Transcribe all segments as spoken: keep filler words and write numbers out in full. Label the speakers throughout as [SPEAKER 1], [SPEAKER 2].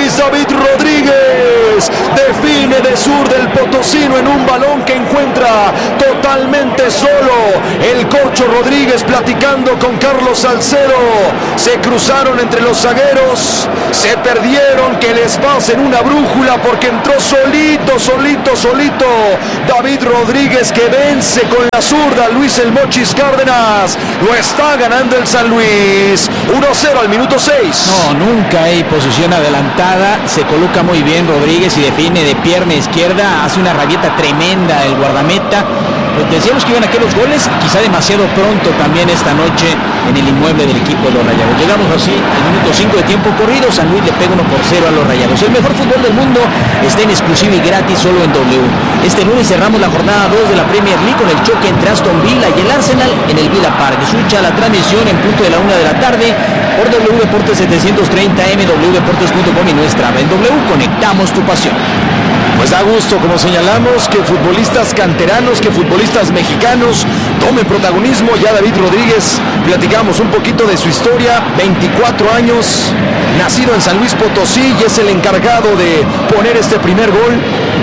[SPEAKER 1] Luis David Rodríguez define de sur del potosino en un balón que encuentra totalmente solo. El Corcho Rodríguez platicando con Carlos Salcedo. Se cruzaron entre los zagueros, se perdieron, que les pasen una brújula porque entró solito, solito, solito David Rodríguez, que vence con la zurda Luis El Mochis Cárdenas. Lo está ganando el San Luis. uno cero al minuto seis.
[SPEAKER 2] No, nunca hay posición adelantada. Se coloca muy bien Rodríguez y define de pierna izquierda. Hace una rabieta tremenda el guardameta. Pues decíamos que iban a quedar los goles, quizá demasiado pronto también esta noche en el inmueble del equipo de los Rayados. Llegamos así al minuto cinco de tiempo corrido. San Luis le pega uno por cero a los Rayados. El mejor fútbol del mundo está en exclusiva y gratis solo en W. Este lunes cerramos la jornada dos de la Premier League con el choque entre Aston Villa y el Arsenal en el Villa Park. Escucha la transmisión en punto de la una de la tarde por W Deportes setecientos treinta M, w deportes punto com y nuestra en W. Conectamos tu pasión.
[SPEAKER 1] Pues da gusto, como señalamos, que futbolistas canteranos, que futbolistas mexicanos tomen protagonismo. Ya David Rodríguez, platicamos un poquito de su historia, veinticuatro años, nacido en San Luis Potosí y es el encargado de poner este primer gol.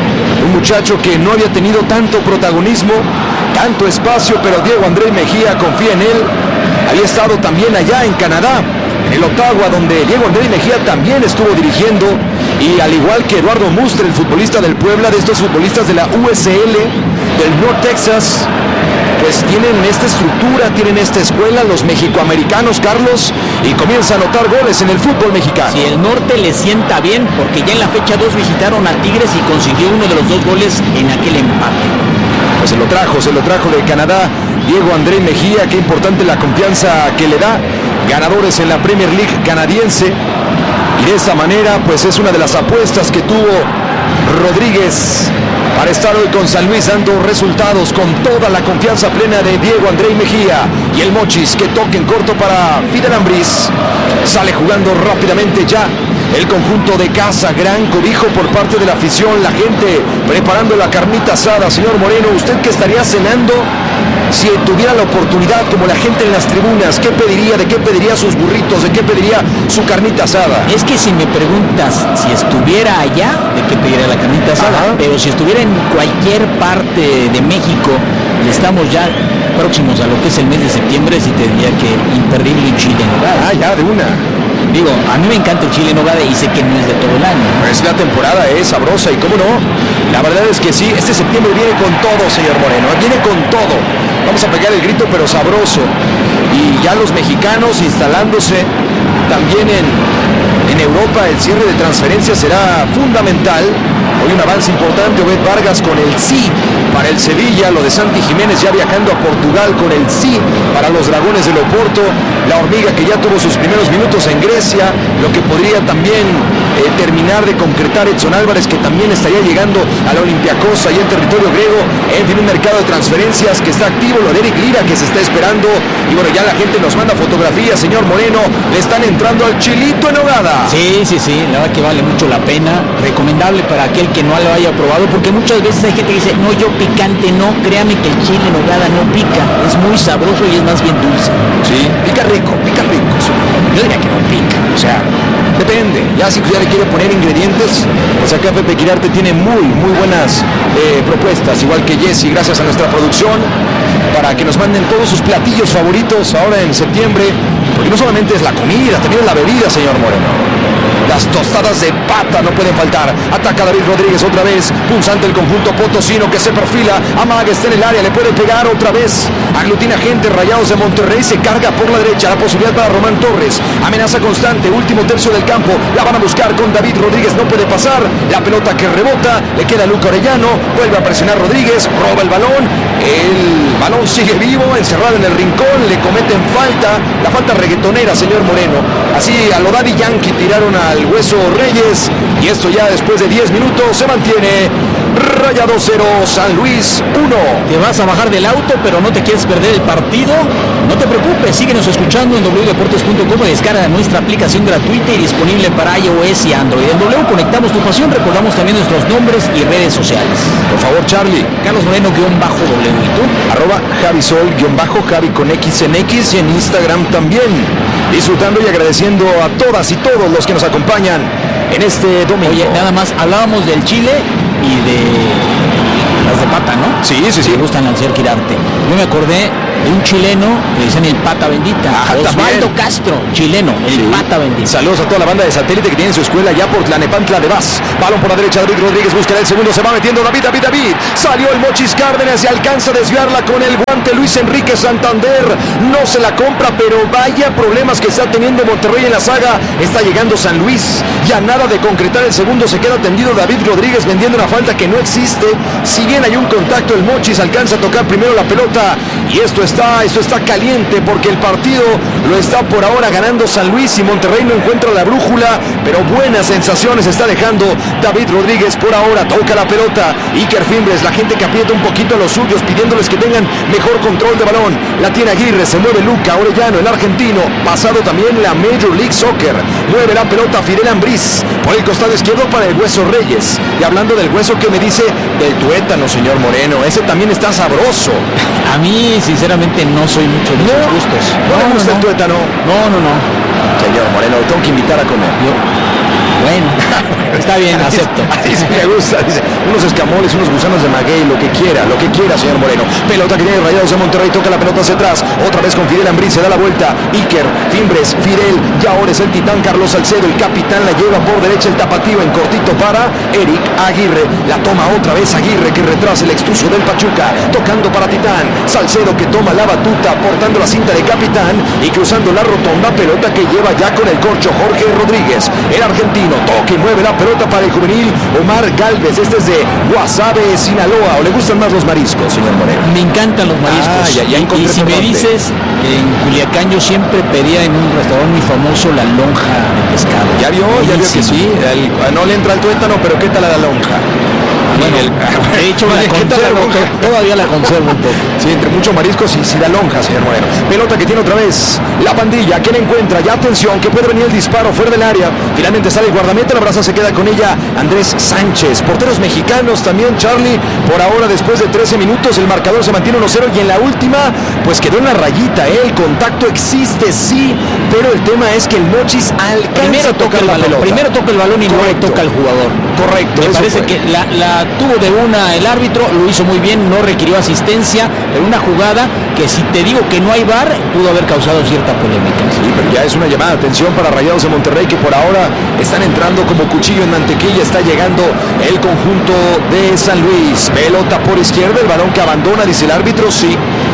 [SPEAKER 1] Un muchacho que no había tenido tanto protagonismo, tanto espacio, pero Diego Andrés Mejía confía en él. Había estado también allá en Canadá, en el Ottawa, donde Diego Andrés Mejía también estuvo dirigiendo. Y al igual que Eduardo Mustre, el futbolista del Puebla, de estos futbolistas de la U S L, del North Texas, pues tienen esta estructura, tienen esta escuela, los mexicoamericanos, Carlos, y comienza a anotar goles en el fútbol mexicano.
[SPEAKER 2] Si el norte le sienta bien, porque ya en la fecha dos visitaron a Tigres y consiguió uno de los dos goles en aquel empate.
[SPEAKER 1] Pues se lo trajo, se lo trajo de Canadá, Diego Andrés Mejía. Qué importante la confianza que le da. Ganadores en la Premier League canadiense. Y de esa manera, pues es una de las apuestas que tuvo Rodríguez para estar hoy con San Luis dando resultados con toda la confianza plena de Diego Andrés Mejía. Y el Mochis que toca en corto para Fidel Ambriz. Sale jugando rápidamente ya el conjunto de casa. Gran cobijo por parte de la afición, la gente preparando la carnita asada. Señor Moreno, ¿usted qué estaría cenando si tuviera la oportunidad, como la gente en las tribunas? ¿Qué pediría? ¿De qué pediría sus burritos? ¿De qué pediría su carnita asada?
[SPEAKER 2] Es que si me preguntas si estuviera allá, ¿de qué pediría la carnita asada? Ajá. Pero si estuviera en cualquier parte de México y estamos ya próximos a lo que es el mes de septiembre, sí te diría que imperdible chile en nogada.
[SPEAKER 1] Ah, ya, de una.
[SPEAKER 2] Digo, a mí me encanta el chile en nogada y sé que no es de todo el año.
[SPEAKER 1] Es la temporada, es sabrosa y cómo no. La verdad es que sí, este septiembre viene con todo, señor Moreno, viene con todo. Vamos a pegar el grito, pero sabroso. Y ya los mexicanos instalándose también en, en Europa, el cierre de transferencias será fundamental. Hoy un avance importante, Obed Vargas con el sí para el Sevilla, lo de Santi Jiménez ya viajando a Portugal con el sí para los Dragones del Oporto, la Hormiga que ya tuvo sus primeros minutos en Grecia, lo que podría también eh, terminar de concretar Edson Álvarez, que también estaría llegando a la Olympiacos allá en territorio griego. En fin, un mercado de transferencias que está activo, lo de Eric Lira que se está esperando, y bueno, ya la gente nos manda fotografías, señor Moreno, le están entrando al chilito en nogada.
[SPEAKER 2] Sí, sí, sí, la verdad que vale mucho la pena, recomendable para aquel que no lo haya probado, porque muchas veces hay gente que dice, no, yo picante no, créame que el chile en nogada no pica, es muy sabroso y es más bien dulce.
[SPEAKER 1] Sí, pica rico, pica rico.
[SPEAKER 2] Yo diría que no pica, o sea,
[SPEAKER 1] depende, ya si ya le quiere poner ingredientes, pues acá Pepe Quirarte tiene muy, muy buenas eh, propuestas, igual que Jessy, gracias a nuestra producción, para que nos manden todos sus platillos favoritos ahora en septiembre, porque no solamente es la comida, también es la bebida, señor Moreno. Las tostadas de pata no pueden faltar. Ataca David Rodríguez otra vez. Punzante el conjunto potosino que se perfila. Amaga está en el área, le puede pegar otra vez. Aglutina gente, Rayados de Monterrey. Se carga por la derecha. La posibilidad para Román Torres. Amenaza constante. Último tercio del campo. La van a buscar con David Rodríguez. No puede pasar. La pelota que rebota. Le queda a Luca Orellano. Vuelve a presionar Rodríguez. Roba el balón. El balón sigue vivo. Encerrado en el rincón. Le cometen falta. La falta reggaetonera, señor Moreno. Así a lo Daddy Yankee tiraron al Hueso Reyes, y esto ya después de diez minutos se mantiene. Rayados cero, San Luis uno.
[SPEAKER 2] Te vas a bajar del auto, pero no te quieres perder el partido. No te preocupes, síguenos escuchando en w deportes punto com. Descarga nuestra aplicación gratuita y disponible para iOS y Android. En W conectamos tu pasión, recordamos también nuestros nombres y redes sociales.
[SPEAKER 1] Por favor, Charlie.
[SPEAKER 2] Carlos Moreno guión bajo W. ¿Y tú?
[SPEAKER 1] Arroba Javisol guión bajo Javi con X en X y en Instagram también. Disfrutando y agradeciendo a todas y todos los que nos acompañan en este domingo.
[SPEAKER 2] Oye, nada más, hablábamos del Chile y de las de pata, ¿no?
[SPEAKER 1] Sí, sí, sí.
[SPEAKER 2] Me gustan al señor Quirarte. Yo me acordé de un chileno que dicen el Pata Bendita.
[SPEAKER 1] Ah,
[SPEAKER 2] Osvaldo Castro, chileno, el sí. Pata Bendita.
[SPEAKER 1] Saludos a toda la banda de satélite que tiene su escuela ya por Tlanepantla de Vaz. Balón por la derecha, David Rodríguez busca el segundo, se va metiendo David, David, David. Salió el Mochis Cárdenas y alcanza a desviarla con el guante Luis Enrique Santander. No se la compra, pero vaya problemas que está teniendo Monterrey en la saga. Está llegando San Luis. Ya nada de concretar el segundo, se queda tendido David Rodríguez vendiendo una falta que no existe. Si bien hay un contacto, el Mochis alcanza a tocar primero la pelota y esto está, esto está caliente porque el partido lo está por ahora ganando San Luis y Monterrey no encuentra la brújula, pero buenas sensaciones está dejando David Rodríguez por ahora. Toca la pelota Iker Fimbres, la gente que aprieta un poquito a los suyos pidiéndoles que tengan mejor control de balón. La tiene Aguirre, se mueve Luca Orellano, el argentino, pasado también la Major League Soccer. Mueve la pelota Fidel Ambriz por el costado izquierdo para el Hueso Reyes. Y hablando del Hueso, ¿qué me dice del tuétano, señor Moreno? Ese también está sabroso.
[SPEAKER 2] A mí, sinceramente, no soy mucho de
[SPEAKER 1] no,
[SPEAKER 2] sus gustos.
[SPEAKER 1] ¿No, no le gusta no, el tuétano?
[SPEAKER 2] No, no, no.
[SPEAKER 1] Señor Moreno, tengo que invitar a comer.
[SPEAKER 2] Yo, bueno, está bien, acepto.
[SPEAKER 1] Así sí me gusta, dice, unos escamoles, unos gusanos de maguey, lo que quiera, lo que quiera, señor Moreno. Pelota que tiene Rayados de Monterrey, toca la pelota hacia atrás, otra vez con Fidel Ambriz, se da la vuelta, Iker, Fimbres, Fidel, y ahora es el titán Carlos Salcedo, el capitán la lleva por derecha el tapatío en cortito para Eric Aguirre, la toma otra vez Aguirre que retrasa el extuso del Pachuca, tocando para Titán, Salcedo que toma la batuta, portando la cinta de capitán y cruzando la rotonda, pelota que lleva ya con el corcho Jorge Rodríguez, el argentino, toca y mueve la pelota para el juvenil Omar Galvez, este es de Guasave, Sinaloa. ¿O le gustan más los mariscos, señor Moreno?
[SPEAKER 2] Me encantan los mariscos.
[SPEAKER 1] Ah, ya, ya
[SPEAKER 2] y, y si me dices, en Culiacán yo siempre pedía en un restaurante muy famoso la lonja de pescado.
[SPEAKER 1] Ya vio, ya vio que sí, el, no le entra el tuétano, pero ¿qué tal la lonja?
[SPEAKER 2] Bueno, el, de hecho la conservo, todavía la conservo un poco.
[SPEAKER 1] Sí, entre muchos mariscos y sí da lonja, señor Moreno. Pelota que tiene otra vez la pandilla, que la encuentra, ya atención, que puede venir el disparo fuera del área. Finalmente sale el guardameta, la braza se queda con ella Andrés Sánchez. Porteros mexicanos también, Charlie. Por ahora, después de trece minutos, el marcador se mantiene uno cero y en la última, pues quedó en la rayita, ¿eh? El contacto existe, sí, pero el tema es que el Mochis alcanza
[SPEAKER 2] primero
[SPEAKER 1] a tocar
[SPEAKER 2] el
[SPEAKER 1] la
[SPEAKER 2] balón,
[SPEAKER 1] pelota.
[SPEAKER 2] Primero toca el balón y luego toca el jugador.
[SPEAKER 1] Correcto.
[SPEAKER 2] Me parece fue. que la, la tuvo de una el árbitro, lo hizo muy bien, no requirió asistencia, pero una jugada que si te digo que no hay V A R, pudo haber causado cierta polémica.
[SPEAKER 1] Sí, pero ya es una llamada de atención para Rayados de Monterrey que por ahora están entrando como cuchillo en mantequilla, está llegando el conjunto de San Luis. Pelota por izquierda, el balón que abandona, dice el árbitro, sí.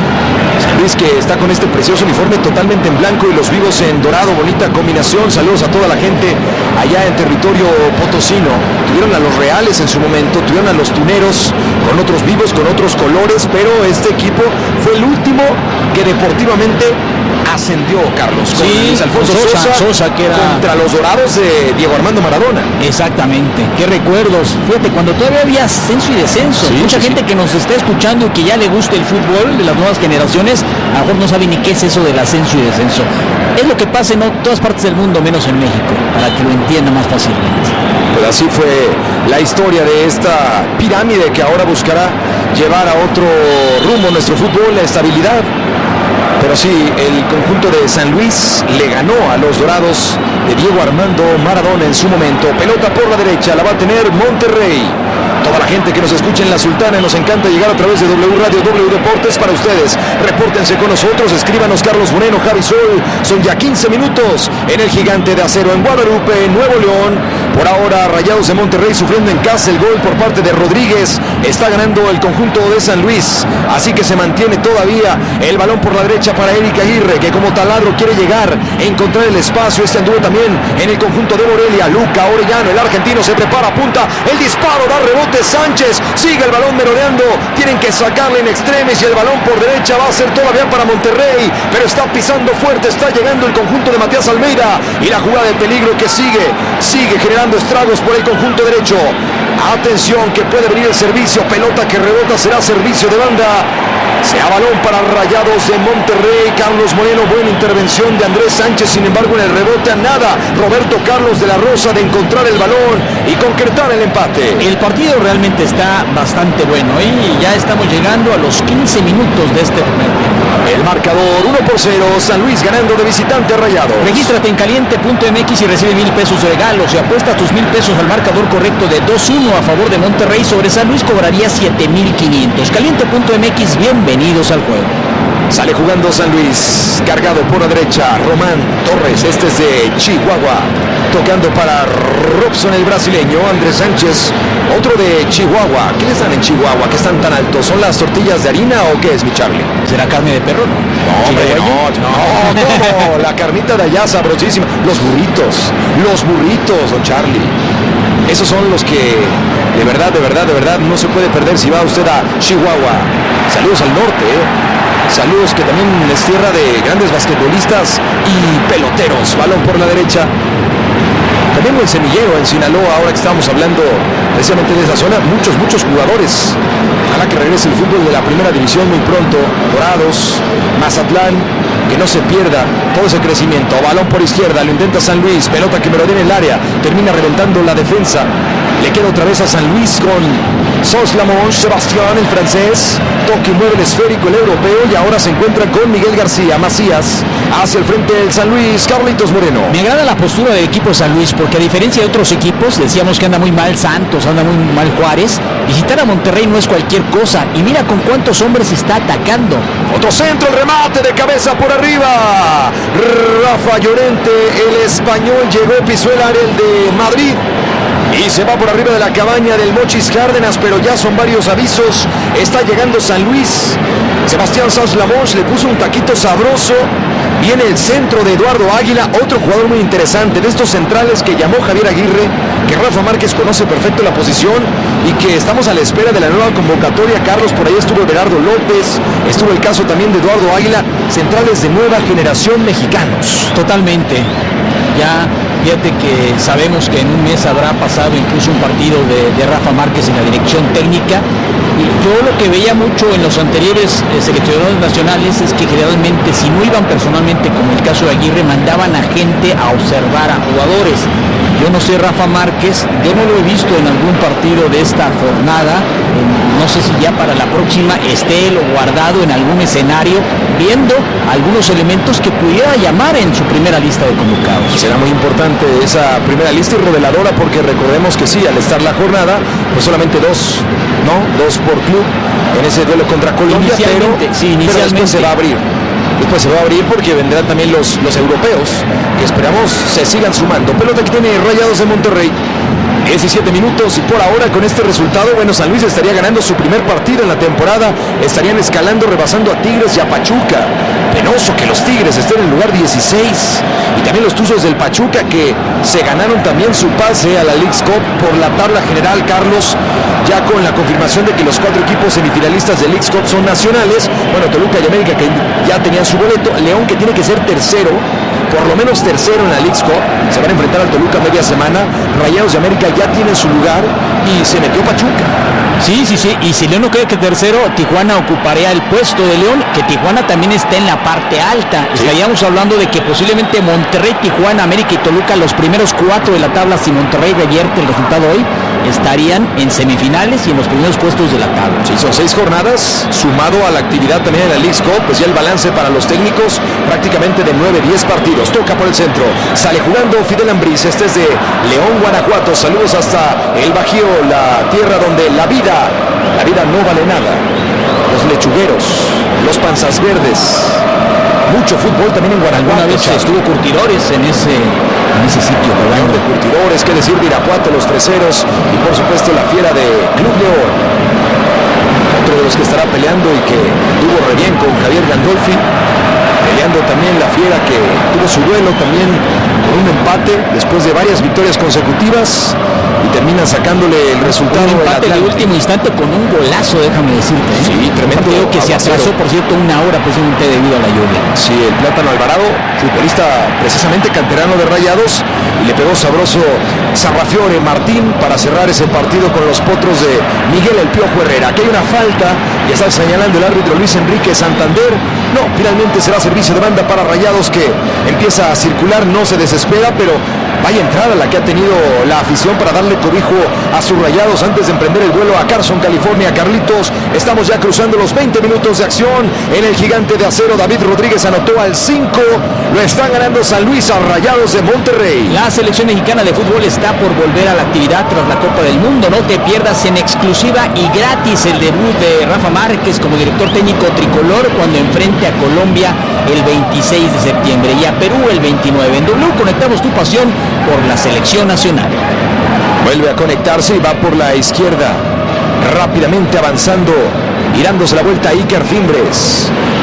[SPEAKER 1] San Luis que está con este precioso uniforme totalmente en blanco y los vivos en dorado, bonita combinación. Saludos a toda la gente allá en territorio potosino. Tuvieron a los Reales en su momento, tuvieron a los Tuneros con otros vivos, con otros colores, pero este equipo fue el último que deportivamente ascendió, Carlos, con
[SPEAKER 2] sí,
[SPEAKER 1] Luis Alfonso
[SPEAKER 2] Sosa,
[SPEAKER 1] Sosa,
[SPEAKER 2] Sosa que era...
[SPEAKER 1] contra los Dorados de Diego Armando Maradona.
[SPEAKER 2] Exactamente, qué recuerdos. Fíjate, cuando todavía había ascenso y descenso, sí, mucha sí, gente sí. que nos está escuchando y que ya le gusta el fútbol de las nuevas generaciones, a lo mejor no sabe ni qué es eso del ascenso y descenso. Es lo que pasa en todas partes del mundo, menos en México, para que lo entienda más fácilmente.
[SPEAKER 1] Pues así fue la historia de esta pirámide que ahora buscará llevar a otro rumbo nuestro fútbol, la estabilidad. Pero sí, el conjunto de San Luis le ganó a los Dorados de Diego Armando Maradona en su momento. Pelota por la derecha, la va a tener Monterrey. Toda la gente que nos escucha en La Sultana, nos encanta llegar a través de W Radio, W Deportes para ustedes. Repórtense con nosotros, escríbanos Carlos Moreno, Javi Sol. Son ya quince minutos en el Gigante de Acero en Guadalupe, Nuevo León. Por ahora, Rayados de Monterrey sufriendo en casa el gol por parte de Rodríguez. Está ganando el conjunto de San Luis, así que se mantiene todavía el balón por la derecha para Eric Aguirre, que como taladro quiere llegar, encontrar el espacio. Este anduvo también en el conjunto de Morelia. Luca Orellano, el argentino, se prepara, apunta, el disparo, da rebote Sánchez, sigue el balón merodeando, tienen que sacarle en extremis y el balón por derecha va a ser todavía para Monterrey, pero está pisando fuerte, está llegando el conjunto de Matías Almeida y la jugada de peligro que sigue, sigue generando estragos por el conjunto derecho. Atención que puede venir el servicio, pelota que rebota, será servicio de banda. Sea balón para Rayados de Monterrey. Carlos Moreno, buena intervención de Andrés Sánchez, sin embargo en el rebote a nada. Roberto Carlos de la Rosa de encontrar el balón y concretar el empate.
[SPEAKER 2] El partido realmente está bastante bueno y ya estamos llegando a los quince minutos de este primer tiempo.
[SPEAKER 1] El marcador uno por cero, San Luis ganando de visitante a Rayados.
[SPEAKER 2] Regístrate en caliente punto m x y recibe mil pesos de regalos. Si apuestas tus mil pesos al marcador correcto de dos uno a favor de Monterrey sobre San Luis, cobraría siete mil quinientos. caliente punto m x, bienvenidos al juego.
[SPEAKER 1] Sale jugando San Luis, cargado por la derecha, Román Torres, este es de Chihuahua, tocando para Robson el brasileño, Andrés Sánchez, otro de Chihuahua. ¿Qué les dan en Chihuahua? ¿Qué están tan altos? ¿Son las tortillas de harina o qué es, mi Charlie?
[SPEAKER 2] ¿Será carne de perro?
[SPEAKER 1] No, hombre, no, no, no, la carnita de allá sabrosísima, los burritos, los burritos, don Charlie. Esos son los que, de verdad, de verdad, de verdad, no se puede perder si va usted a Chihuahua. Saludos al norte, ¿eh? Saludos que también es tierra de grandes basquetbolistas y peloteros. Balón por la derecha. También en Semillero, en Sinaloa, ahora que estamos hablando precisamente de esa zona, muchos, muchos jugadores. Ojalá que regrese el fútbol de la primera división muy pronto. Dorados, Mazatlán, que no se pierda todo ese crecimiento. Balón por izquierda, lo intenta San Luis, pelota que merodea en el área, termina reventando la defensa. Le queda otra vez a San Luis con Sos-Lamont, Sebastián, el francés, toque y mueve el esférico, el europeo, y ahora se encuentra con Miguel García, Macías, hacia el frente del San Luis, Carlitos Moreno.
[SPEAKER 2] Me agrada la postura del equipo de San Luis, porque a diferencia de otros equipos, decíamos que anda muy mal Santos, anda muy mal Juárez, visitar a Monterrey no es cualquier cosa, y mira con cuántos hombres está atacando.
[SPEAKER 1] Otro centro, el remate de cabeza por arriba, Rafa Llorente, el español, llegó, pisó el área, el de Madrid, y se va por arriba de la cabaña del Mochis Cárdenas, pero ya son varios avisos. Está llegando San Luis. Sebastián Sos-Lamont le puso un taquito sabroso. Viene el centro de Eduardo Águila, otro jugador muy interesante de estos centrales que llamó Javier Aguirre, que Rafa Márquez conoce perfecto la posición y que estamos a la espera de la nueva convocatoria. Carlos, por ahí estuvo Berardo López, estuvo el caso también de Eduardo Águila, centrales de nueva generación mexicanos.
[SPEAKER 2] Totalmente. Ya fíjate que sabemos que en un mes habrá pasado incluso un partido de, de Rafa Márquez en la dirección técnica, y yo lo que veía mucho en los anteriores eh, seleccionadores nacionales es que generalmente, si no iban personalmente, como el caso de Aguirre, mandaban a gente a observar a jugadores. Yo no sé, Rafa Márquez, yo no lo he visto en algún partido de esta jornada, no sé si ya para la próxima esté él guardado en algún escenario, viendo algunos elementos que pudiera llamar en su primera lista de convocados.
[SPEAKER 1] Será muy importante esa primera lista y reveladora, porque recordemos que sí, al estar la jornada, pues solamente dos, ¿no? Dos por club en ese duelo contra Colombia, pero,
[SPEAKER 2] sí, inicialmente.
[SPEAKER 1] pero después se va a abrir. Después se va a abrir porque vendrán también los, los europeos, que esperamos se sigan sumando. Pelota que tiene Rayados de Monterrey. diecisiete minutos y por ahora con este resultado, bueno, San Luis estaría ganando su primer partido en la temporada, estarían escalando, rebasando a Tigres y a Pachuca. Penoso que los Tigres estén en el lugar dieciséis, y también los Tuzos del Pachuca, que se ganaron también su pase a la Leagues Cup por la tabla general, Carlos, ya con la confirmación de que los cuatro equipos semifinalistas de Leagues Cup son nacionales. Bueno, Toluca y América, que ya tenían su boleto, León, que tiene que ser tercero, por lo menos tercero en la Leagues Cup, se van a enfrentar al Toluca media semana. Rayados de América ya tienen su lugar y se metió Pachuca.
[SPEAKER 2] Sí, sí, sí, y si León no cree que tercero, Tijuana ocuparía el puesto de León, que Tijuana también está en la parte alta. Sí. Estaríamos hablando de que posiblemente Monterrey, Tijuana, América y Toluca, los primeros cuatro de la tabla, si Monterrey revierte el resultado hoy, estarían en semifinales y en los primeros puestos de la tabla.
[SPEAKER 1] Sí, son seis jornadas, sumado a la actividad también en la Leagues Cup, pues ya el balance para los técnicos prácticamente de nueve, diez partidos. Toca por el centro, sale jugando Fidel Ambriz, este es de León, Guanajuato. Saludos hasta el Bajío, la tierra donde la vida La vida no vale nada. Los lechugueros, los panzas verdes. Mucho fútbol también en Guanajuato.
[SPEAKER 2] Una vez estuvo Curtidores en ese, en ese sitio.
[SPEAKER 1] León de Curtidores, qué decir de Irapuato, los Freseros y por supuesto la fiera de Club León. Otro de los que estará peleando y que tuvo re bien con Javier Gandolfi. Peleando también la fiera, que tuvo su duelo también con un empate después de varias victorias consecutivas y termina sacándole el resultado.
[SPEAKER 2] Un empate de último instante con un golazo, déjame decirte, ¿eh?
[SPEAKER 1] Sí, tremendo.
[SPEAKER 2] Un que se atrasó, por cierto, una hora precisamente debido a la lluvia.
[SPEAKER 1] Sí, el Plátano Alvarado, futbolista precisamente canterano de Rayados, y le pegó sabroso Sarrafiore Martín para cerrar ese partido con los potros de Miguel El Piojo Herrera. Aquí hay una falta y está señalando el árbitro Luis Enrique Santander. No, finalmente será servicio de banda para Rayados, que empieza a circular, no se desespera, pero Vaya entrada la que ha tenido la afición para darle cobijo a sus Rayados antes de emprender el vuelo a Carson, California. Carlitos, estamos ya cruzando los veinte minutos de acción en el Gigante de Acero. David Rodríguez anotó al cinco. Lo están ganando San Luis a Rayados de Monterrey.
[SPEAKER 2] La selección mexicana de fútbol está por volver a la actividad tras la Copa del Mundo. No te pierdas en exclusiva y gratis el debut de Rafa Márquez como director técnico tricolor cuando enfrente a Colombia el veintiséis de septiembre y a Perú el veintinueve. En W conectamos tu pasión por la selección nacional.
[SPEAKER 1] Vuelve a conectarse y va por la izquierda, rápidamente avanzando y dándose la vuelta a Iker Fimbres.